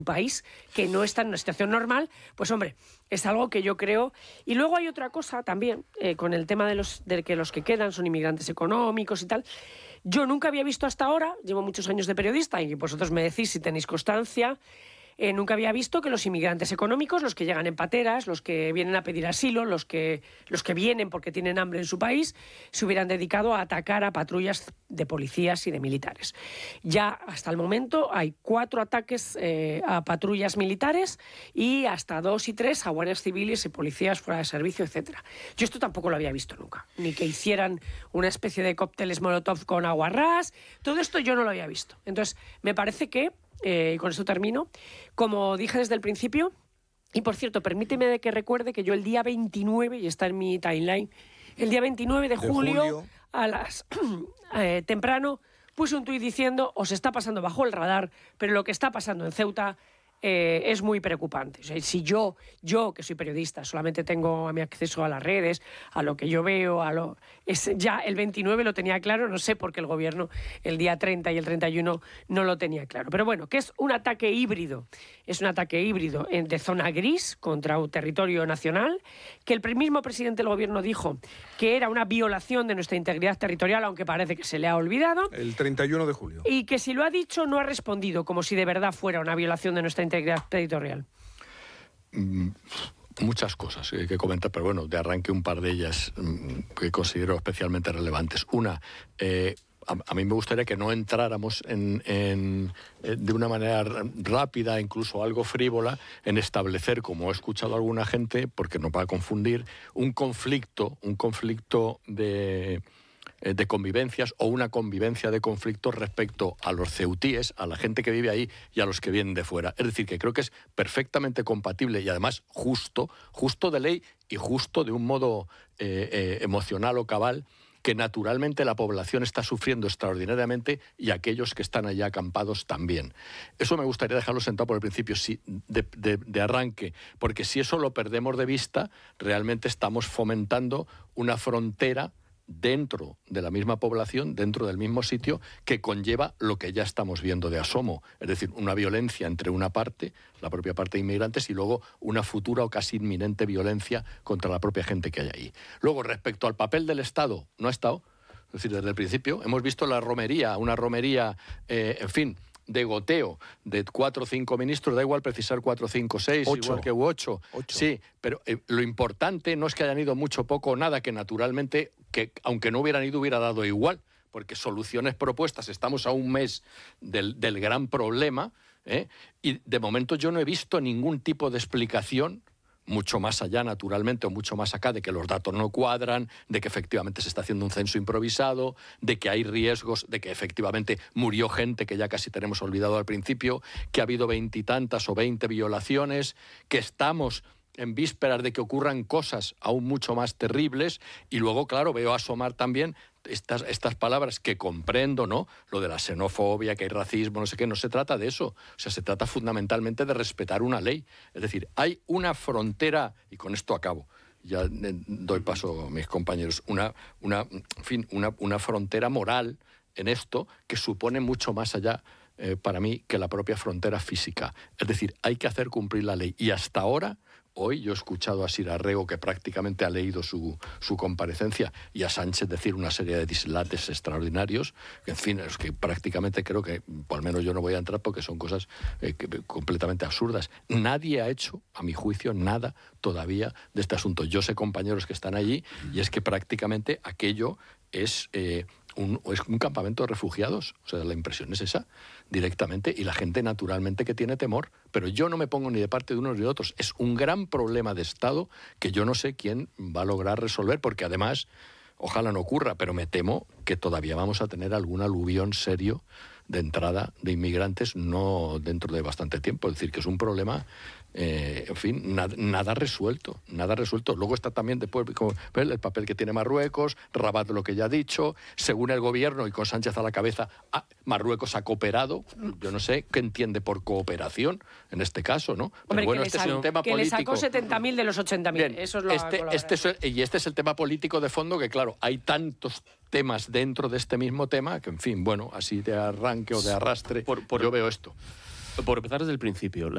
país que no está en una situación normal, pues hombre, es algo que yo creo. Y luego hay otra cosa también, con el tema de que los que quedan son inmigrantes económicos y tal. Yo nunca había visto hasta ahora, llevo muchos años de periodista y vosotros me decís si tenéis constancia, nunca había visto que los inmigrantes económicos, los que llegan en pateras, los que vienen a pedir asilo, los que vienen porque tienen hambre en su país, se hubieran dedicado a atacar a patrullas de policías y de militares. Ya hasta el momento hay 4 ataques a patrullas militares y hasta 2 y 3 a guardias civiles y policías fuera de servicio, etcétera. Yo esto tampoco lo había visto nunca, ni que hicieran una especie de cócteles molotov con aguarrás, todo esto yo no lo había visto. Entonces, me parece que y con esto termino, como dije desde el principio, y por cierto, permíteme que recuerde que yo el día 29, y está en mi timeline, el día 29 de julio a las temprano, puse un tuit diciendo, os está pasando bajo el radar, pero lo que está pasando en Ceuta es muy preocupante. O sea, si yo, que soy periodista, solamente tengo a mi acceso a las redes, a lo que yo veo, ya el 29 lo tenía claro, no sé por qué el gobierno el día 30 y el 31 no lo tenía claro. Pero bueno, que es un ataque híbrido. Es un ataque híbrido de zona gris contra un territorio nacional, que el mismo presidente del gobierno dijo que era una violación de nuestra integridad territorial, aunque parece que se le ha olvidado. El 31 de julio. Y que si lo ha dicho no ha respondido, como si de verdad fuera una violación de nuestra integridad territorial. Muchas cosas que comentar, pero bueno, de arranque un par de ellas que considero especialmente relevantes. Una, a mí me gustaría que no entráramos de una manera rápida, incluso algo frívola, en establecer, como he escuchado a alguna gente, porque no va a confundir, un conflicto de convivencias o una convivencia de conflictos respecto a los ceutíes, a la gente que vive ahí y a los que vienen de fuera. Es decir, que creo que es perfectamente compatible y además justo de ley y justo de un modo emocional o cabal, que naturalmente la población está sufriendo extraordinariamente y aquellos que están allá acampados también. Eso me gustaría dejarlo sentado por el principio, de arranque, porque si eso lo perdemos de vista, realmente estamos fomentando una frontera dentro de la misma población, dentro del mismo sitio, que conlleva lo que ya estamos viendo de asomo, es decir, una violencia entre una parte, la propia parte de inmigrantes, y luego una futura o casi inminente violencia contra la propia gente que hay ahí. Luego, respecto al papel del Estado, no ha estado, es decir, desde el principio hemos visto una romería, en fin, de goteo, de 4 o 5 ministros, da igual precisar 4, 5, 6, 8. igual que 8. Sí, pero lo importante no es que hayan ido mucho, poco o nada, que naturalmente, que aunque no hubieran ido, hubiera dado igual, porque soluciones propuestas, estamos a un mes del gran problema, y de momento yo no he visto ningún tipo de explicación, mucho más allá, naturalmente, o mucho más acá, de que los datos no cuadran, de que efectivamente se está haciendo un censo improvisado, de que hay riesgos, de que efectivamente murió gente que ya casi tenemos olvidado al principio, que ha habido 20 y tantas o 20 violaciones, que estamos en vísperas de que ocurran cosas aún mucho más terribles, y luego, claro, veo asomar también estas palabras que comprendo, ¿no? Lo de la xenofobia, que hay racismo, no sé qué, no se trata de eso. O sea, se trata fundamentalmente de respetar una ley. Es decir, hay una frontera, y con esto acabo, ya doy paso a mis compañeros, una frontera moral en esto que supone mucho más allá, para mí, que la propia frontera física. Es decir, hay que hacer cumplir la ley. Y hasta ahora, hoy yo he escuchado a Sir Arrego, que prácticamente ha leído su comparecencia, y a Sánchez decir una serie de dislates extraordinarios, que en fin, es que prácticamente creo que, por al menos yo no voy a entrar porque son cosas completamente absurdas. Nadie ha hecho, a mi juicio, nada todavía de este asunto. Yo sé compañeros que están allí, y es que prácticamente aquello es un campamento de refugiados. O sea, la impresión es esa, directamente, y la gente naturalmente que tiene temor. Pero yo no me pongo ni de parte de unos ni de otros. Es un gran problema de Estado que yo no sé quién va a lograr resolver, porque además, ojalá no ocurra, pero me temo que todavía vamos a tener algún aluvión serio de entrada de inmigrantes, no dentro de bastante tiempo. Es decir, que es un problema, en fin, nada resuelto. Luego está también después el papel que tiene Marruecos, Rabat, lo que ya ha dicho, según el gobierno y con Sánchez a la cabeza, Marruecos ha cooperado. Yo no sé qué entiende por cooperación en este caso, ¿no? Pero hombre, bueno, este es un tema político. Le sacó 70.000 de los 80.000. Eso es lo este es el tema político de fondo, que claro, hay tantos temas dentro de este mismo tema que, en fin, bueno, así de arranque o de arrastre, yo veo esto. Por empezar desde el principio,